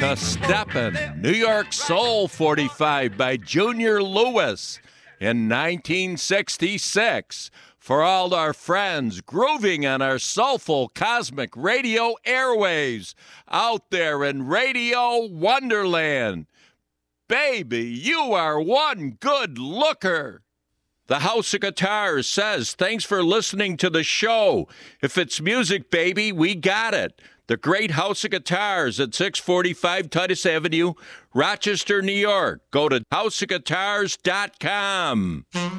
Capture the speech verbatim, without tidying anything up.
to Steppin', New York Soul forty-five by Junior Lewis in nineteen sixty-six. For all our friends grooving on our soulful cosmic radio airwaves out there in Radio Wonderland. Baby, you are one good looker. The House of Guitars says, thanks for listening to the show. If it's music, baby, we got it. The Great House of Guitars at six forty-five Titus Avenue, Rochester, New York. Go to house of guitars dot com.